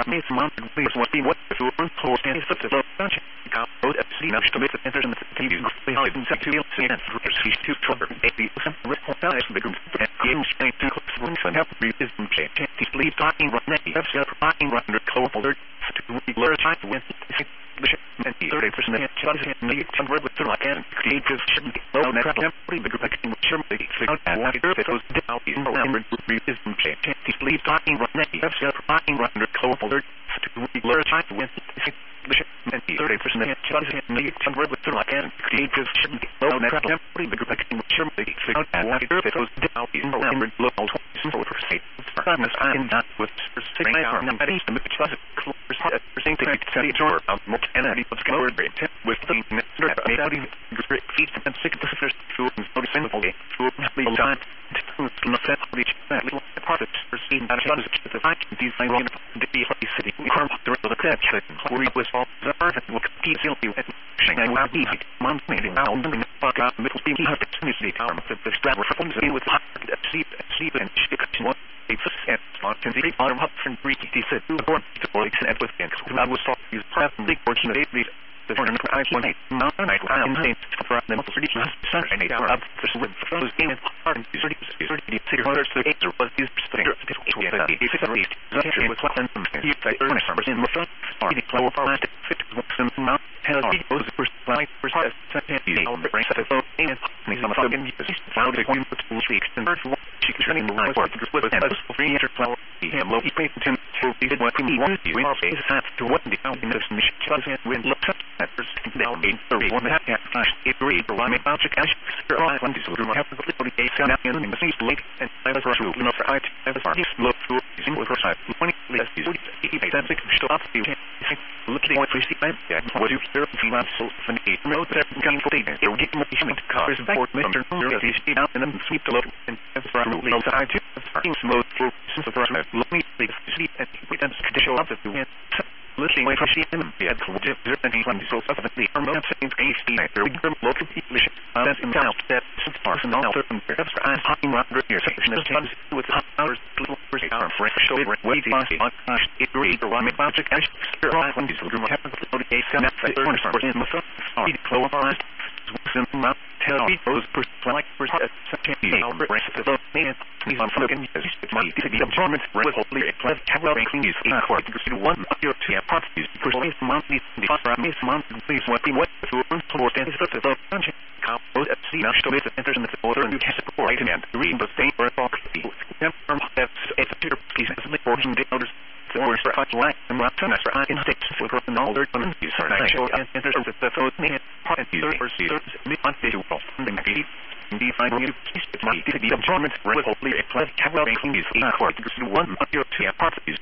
Ramis mounted please what be what the food for and is the lunch both at sea to make the enters in the TV behind and to see and to cover a some response the group and games to rooms and have to is to sleep talking run that's talking run under colorful to learn time to win and the 30% chance in the convert with the like and create this shouldn't be low net the group like sure figure out what it goes down in the number is to sleep talking run that's talking run under colorful to learn time to win and the 30% chance in the convert with the like and create this shouldn't be low net the group like sure figure out what it goes down in the number low 20% I am not with saying that is the closet saying to say door of more energy of word rate with the great feet and sick the first food and so simple food the time to not set that little part of proceeding that is the fact design the city farm the catch we was all the earth and look easily at Shanghai will be month maybe now and fuck up middle beam opportunity arm of the strap from the with sleep and chicken one and can the arm up from three he said to born to boys and with things I was talking his presently fortunately the foreign I one mountain I am saying for them 30 Saturday hour up for those games hard and 30 orders the answer was these standard with what and you say numbers in the front are the flow of plastic fit some mount has those first like first the brain set so and some fucking found the one to speak and first she can turn in the line for the with and free enter flower him low patent to be what we want you in our face to what the out in this mission when look at first down in 31 half flash it read the one about cash I want to do have the a sound in the seas lake and I was through enough for I have this look through using with side 20 less is basic stop you looking at free time what you hear from last so funny no that can for data it will get more efficient cars for Mr. Is out and then sweep the load and from the side to smooth through since the let me sleep and pretend to show up to looking away from CM, we had to dip and from the source of the hormone saying hasty after we come local people that's in doubt that since person all certain perhaps I'm talking about your section is done with hours little first hour fresh show it way the gosh it read or one about the cash when this room happen to the case and that's the corner for in the front the flow of our some map tell me those like first second the rest of the man please on fucking it might be the absorbent with hopefully a plan have well clean is in court to see one of your two parties personally monthly the promise month please what to support and sort of function both at sea now to make the enters in the order and you can support and read the state or box from that's a particular piece of the 14 day orders or for I like and not to for I in states for an older woman you are not sure and enters with the food me part of user or see me on the wall something like be fine you might be the absorbent with hopefully a plan have well clean is in court to see one of your two parties